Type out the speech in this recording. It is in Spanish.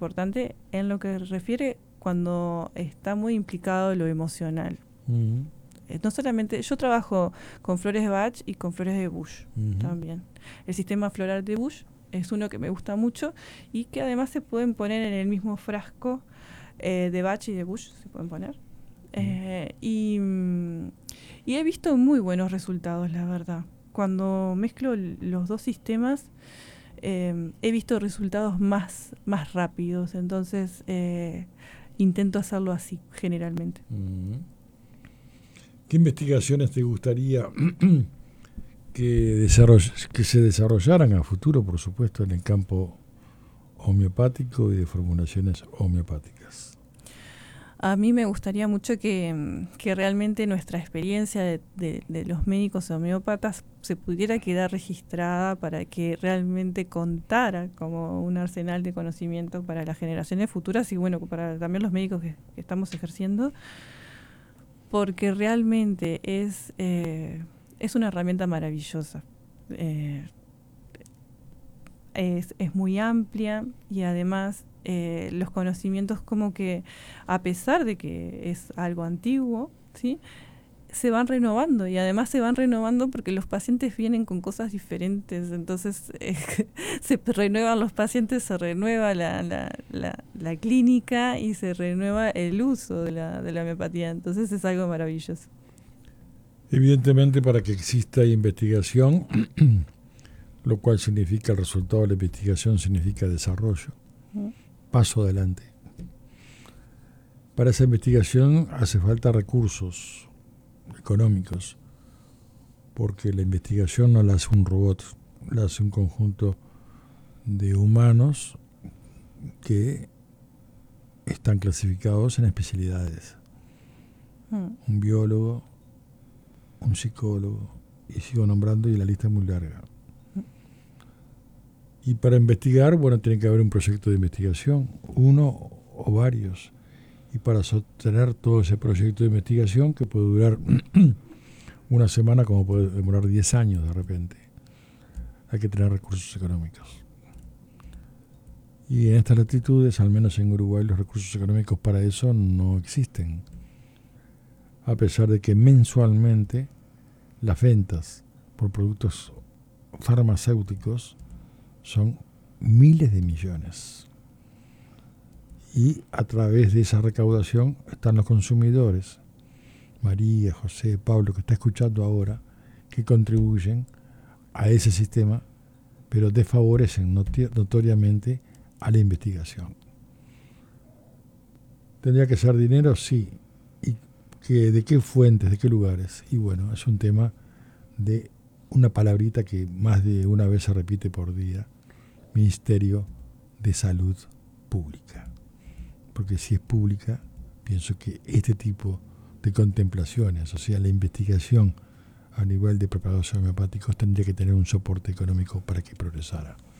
importante en lo que refiere cuando está muy implicado lo emocional. No solamente, yo trabajo con flores de Bach y con flores de Bush también. El sistema floral de Bush es uno que me gusta mucho y que además se pueden poner en el mismo frasco de Bach y de Bush, se pueden poner. Y he visto muy buenos resultados, la verdad. Cuando mezclo los dos sistemas, he visto resultados más rápidos, entonces intento hacerlo así, generalmente. ¿Qué investigaciones te gustaría que se desarrollaran a futuro, por supuesto, en el campo homeopático y de formulaciones homeopáticas? A mí me gustaría mucho que realmente nuestra experiencia de los médicos homeópatas se pudiera quedar registrada para que realmente contara como un arsenal de conocimiento para las generaciones futuras y bueno, para también los médicos que estamos ejerciendo, porque realmente es una herramienta maravillosa. Es muy amplia y además los conocimientos como que a pesar de que es algo antiguo, ¿sí?, se van renovando y además se van renovando porque los pacientes vienen con cosas diferentes, entonces se renuevan los pacientes, se renueva la clínica y se renueva el uso de la homeopatía, entonces es algo maravilloso. Evidentemente, para que exista investigación, lo cual significa el resultado de la investigación, significa desarrollo, paso adelante. Para esa investigación hace falta recursos económicos, porque la investigación no la hace un robot, la hace un conjunto de humanos que están clasificados en especialidades. Un biólogo, un psicólogo, y sigo nombrando y la lista es muy larga. Y para investigar, bueno, tiene que haber un proyecto de investigación, uno o varios. Y para sostener todo ese proyecto de investigación, que puede durar una semana como puede demorar 10 años de repente, hay que tener recursos económicos. Y en estas latitudes, al menos en Uruguay, los recursos económicos para eso no existen. A pesar de que mensualmente las ventas por productos farmacéuticos son miles de millones. Y a través de esa recaudación están los consumidores, María, José, Pablo, que está escuchando ahora, que contribuyen a ese sistema, pero desfavorecen notoriamente a la investigación. ¿Tendría que ser dinero? Sí. ¿Y de qué fuentes, de qué lugares? Y bueno, es un tema de una palabrita que más de una vez se repite por día: Ministerio de Salud Pública. Porque si es pública, pienso que este tipo de contemplaciones, o sea, la investigación a nivel de preparados homeopáticos, tendría que tener un soporte económico para que progresara.